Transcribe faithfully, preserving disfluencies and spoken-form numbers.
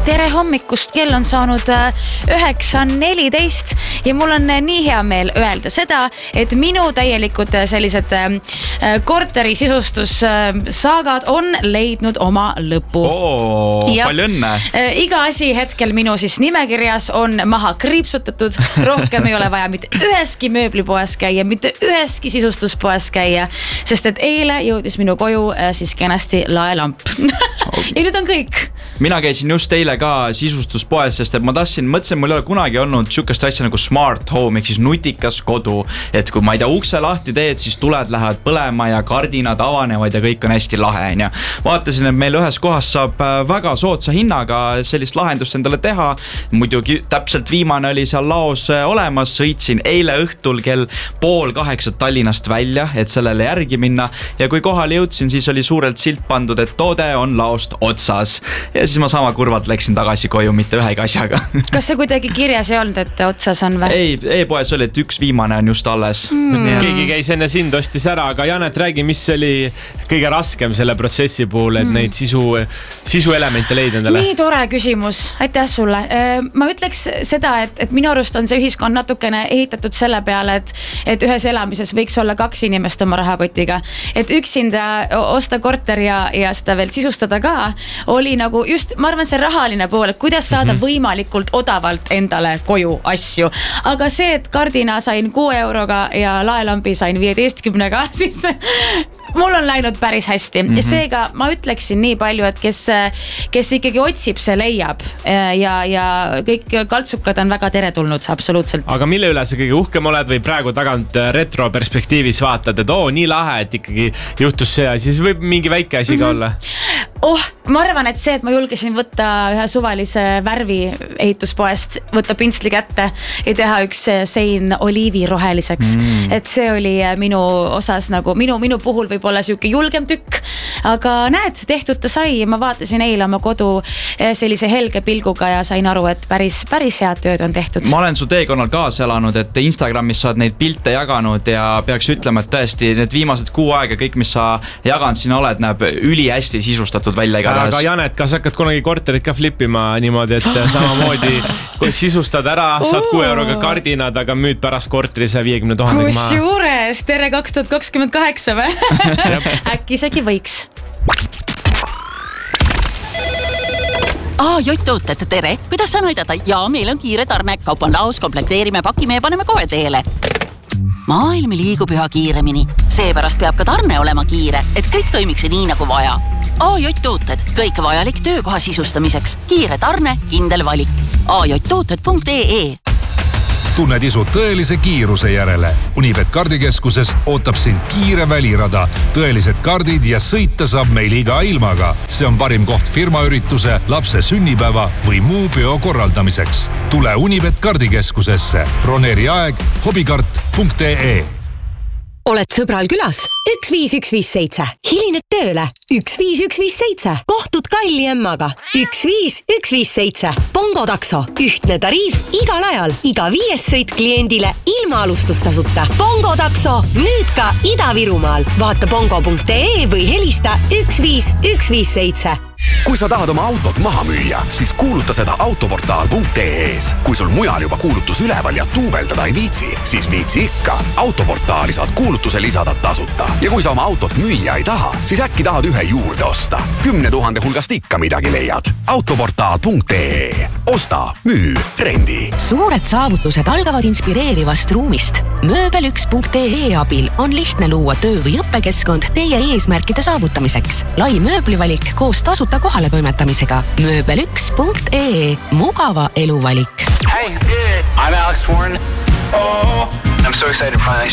tere hommikust, kell on saanud üheksa neliteist ja mul on nii hea meel öelda seda, et minu täielikud sellised korteri sisustussaagad on leidnud oma lõpu. Oo, ja, palju õnne! Iga asi hetkel minu siis nimekirjas on maha kriipsutatud, rohkem ei ole vaja mitte üheski mööblipoes käia, mitte üheski sisustuspoes käia, sest et eile jõudis minu koju siis kenasti laelamp. Ja nüüd on kõik. Mina käisin just eile ka sisustuspoes, sest et ma tahtsin, mõtlesin, mul ei ole kunagi olnud sihukest asja nagu smart home, ehk siis nutikas kodu, et kui ma ei tea ukse lahti teed, siis tuled lähevad põlema ja kardinad avanevad ja kõik on hästi lahe. Ja vaatasin, et meil ühes kohas saab väga soodsa hinnaga sellist lahendust endale teha. Muidugi täpselt viimane oli seal laos olemas, sõitsin eile õhtul kell pool kaheksat Tallinnast välja, et sellele järgi minna ja kui kohale jõudsin, siis oli suurelt silt pandud, et toode on laost otsas. Ja siis ma sama kurvalt läksin tagasi koju mitte ühegi asjaga. Kas see kuidagi kirjas ei olnud, et otsas on või? Ei, e-poes oli, et üks viimane on just alles. Mm. Keegi käis enne sind ostis ära, aga Janet, räägi, mis oli kõige raskem selle protsessi puhul, et mm. neid sisu, sisuelemente leida endale? Nii tore küsimus, aitäh sulle. Ma ütleks seda, et, et minu arust on see ühiskond natukene ehitatud selle peale, et, et ühes elamises võiks olla kaks inimest oma rahakotiga. Et üksinda osta korter ja, ja seda veel sisustada ka, oli nagu just, ma arvan, see rahaline pool, et kuidas saada mm-hmm. võimalikult odavalt endale koju asju. Aga see, et kardina sain kuue euroga ja laelambi sain viieteistkümnega, siis mul on läinud päris hästi. Mm-hmm. Ja seega ma ütleksin nii palju, et kes, kes ikkagi otsib, see leiab. Ja, ja kõik kaltsukad on väga teretulnud, absoluutselt. Aga mille üle sa kõige uhkem oled või praegu tagant retro perspektiivis vaatad, et oo, nii lahe, et ikkagi juhtus see ja siis võib mingi väike asi ka olla? Oh, ma arvan, et see, et ma julgesin võtta ühe suvalise värvi ehituspoest, võtta pintsli kätte ja teha üks sein oliivi roheliseks. Mm. Et see oli minu osas nagu, minu, minu puhul võib olla siuke julgem tükk, aga näed, tehtud ta sai ja ma vaatasin eile oma kodu sellise helge pilguga ja sain aru, et päris, päris head tööd on tehtud. Ma olen su teekonnal kaasa elanud, et Instagramis sa oled neid pilte jaganud ja peaks ütlema, et tõesti need viimased kuu aega kõik, mis sa jaganud siin oled, näeb üli hästi sisustatud välja igatahes. Aga Janet, kas hakkad kunagi korterit ka flippima niimoodi, et samamoodi kui sisustad ära, saad kuue euroga kardinad, aga müüd pärast korteri see viiekümne tuhandega maha? Kus juures, tere kaks tuhat kakskümmend kaheksa või? Äkki isegi võiks. Aa, Jott-tooted, tere. Kuidas saan aidata? Jaa, meil on kiire tarne. Kaup on laos, komplekteerime, pakime ja paneme kohe teele. Maailm liigub üha kiiremini. Seepärast peab ka tarne olema kiire, et kõik toimiks nii nagu vaja. A J tooted, kõik vajalik töökoha sisustamiseks. Kiire tarne, kindel valik. a j tooted punkt e e Tunned isu tõelise kiiruse järele. Unibet kardikeskuses ootab sind kiire välirada. Tõelised kardid ja sõita saab meil iga ilmaga. See on parim koht firmaürituse, lapse sünnipäeva või muu peo korraldamiseks. Tule Unibet kardikeskusesse. Broneeri aeg hobikart punkt e e Oled sõbral külas? üks viis üks viis seitse. Hilined tööle? üks viis üks viis seitse. Kohtud kalli emmaga? üks viis üks viis seitse. Bongo takso. Ühtne tariif igal ajal. Iga viies sõit kliendile ilma alustustasuta. Bongo takso. Nüüd ka Ida-Virumaal. Vaata bongo punkt e e või helista üks viis üks viis seitse. Kui sa tahad oma autot maha müüa, siis kuuluta seda autoportaal punkt e e-s. Kui sul mujal juba kuulutus üleval ja tuubeldada ei viitsi, siis viitsi ikka. Autoportaali saad kuulutuse lisada tasuta. Ja kui sa oma autot müüa ei taha, siis äkki tahad ühe juurde osta. Kümne tuhande hulgast ikka midagi leiad. autoportaal punkt e e Osta, müü, rendi. Suured saavutused algavad inspireerivast ruumist. mööbel üks punkt e e abil on lihtne luua töö- või õppekeskkond teie eesmärkide saavutamiseks. Lai mööblivalik koos tasuta kohale toimetamisega. mööbel üks punkt e e Mugava eluvalik. Hey, I'm Alex Warren. Oh, I'm so excited to finally